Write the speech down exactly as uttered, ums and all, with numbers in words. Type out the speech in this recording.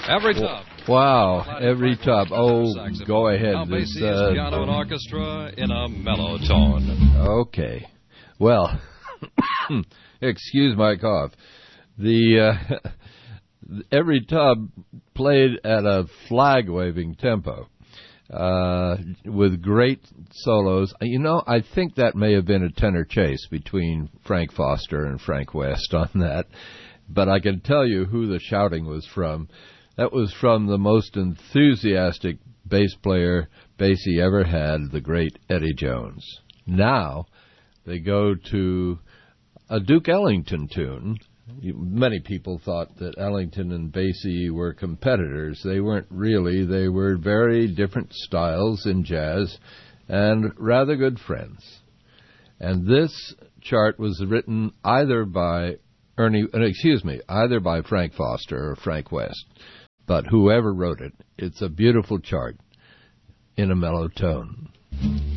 Every Tub. Wow, Every Tub. Oh, go ahead. Now This, Basie's uh, piano and orchestra in a mellow tone. Okay. Well, excuse my cough. The uh, Every Tub played at a flag-waving tempo uh, with great solos. You know, I think that may have been a tenor chase between Frank Foster and Frank West on that, but I can tell you who the shouting was from. That was from the most enthusiastic bass player Basie ever had, the great Eddie Jones. Now they go to a Duke Ellington tune. Many people thought that Ellington and Basie were competitors. They weren't really. They were very different styles in jazz and rather good friends. And this chart was written either by Ernie, excuse me, either by Frank Foster or Frank West. But whoever wrote it, it's a beautiful chart in a mellow tone.